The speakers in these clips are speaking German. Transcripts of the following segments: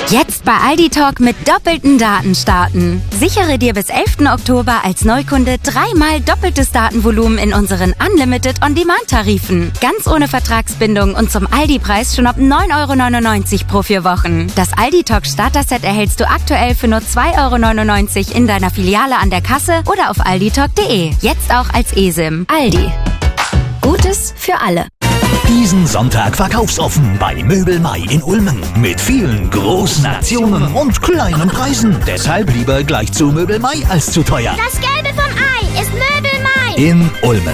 Jetzt bei Aldi Talk mit doppelten Daten starten. Sichere dir bis 11. Oktober als Neukunde 3-mal doppeltes Datenvolumen in unseren Unlimited On-Demand-Tarifen. Ganz ohne Vertragsbindung und zum Aldi-Preis schon ab 9,99 € pro 4 Wochen. Das Aldi Talk Starter-Set erhältst du aktuell für nur 2,99 € in deiner Filiale an der Kasse oder auf alditalk.de. Jetzt auch als eSIM. Aldi. Gutes für alle. Diesen Sonntag verkaufsoffen bei Möbel Mai in Ulmen. Mit vielen großen Aktionen und kleinen Preisen. Deshalb lieber gleich zu Möbel Mai als zu teuer. Das Gelbe vom Ei ist Möbel Mai. In Ulmen.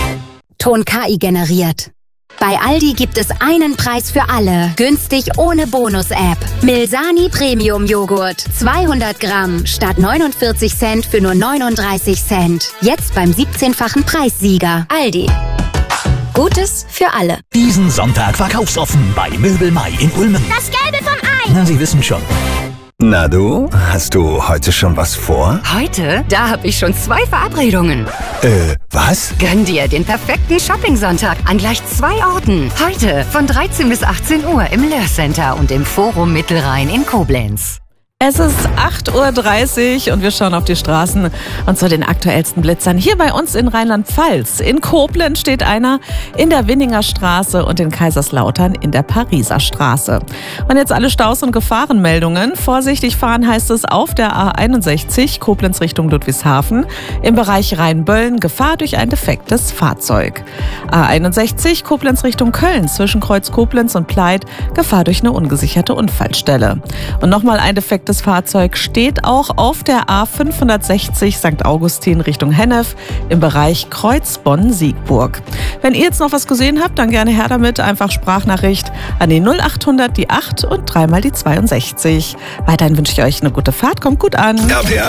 Ton KI generiert. Bei Aldi gibt es einen Preis für alle. Günstig ohne Bonus-App. Milsani Premium Joghurt. 200 Gramm statt 49 Cent für nur 39 Cent. Jetzt beim 17-fachen Preissieger. Aldi. Gutes für alle. Diesen Sonntag verkaufsoffen bei Möbel Mai in Ulmen. Das Gelbe vom Ei. Na, Sie wissen schon. Na du, hast du heute schon was vor? Heute? Da habe ich schon 2 Verabredungen. Was? Gönn dir den perfekten Shopping-Sonntag an gleich 2 Orten. Heute von 13 bis 18 Uhr im Löhr Center und im Forum Mittelrhein in Koblenz. Es ist 8:30 Uhr und wir schauen auf die Straßen und zu den aktuellsten Blitzern. Hier bei uns in Rheinland-Pfalz. In Koblenz steht einer in der Winninger Straße und in Kaiserslautern in der Pariser Straße. Und jetzt alle Staus und Gefahrenmeldungen. Vorsichtig fahren heißt es auf der A61 Koblenz Richtung Ludwigshafen. Im Bereich Rheinböllen Gefahr durch ein defektes Fahrzeug. A61 Koblenz Richtung Köln zwischen Kreuz Koblenz und Pleit Gefahr durch eine ungesicherte Unfallstelle. Und nochmal ein defektes Fahrzeug steht auch auf der A560 St. Augustin Richtung Hennef im Bereich Kreuz Bonn-Siegburg. Wenn ihr jetzt noch was gesehen habt, dann gerne her damit. Einfach Sprachnachricht an die 0800 die 8 und 3-mal die 62. Weiterhin wünsche ich euch eine gute Fahrt. Kommt gut an. RPA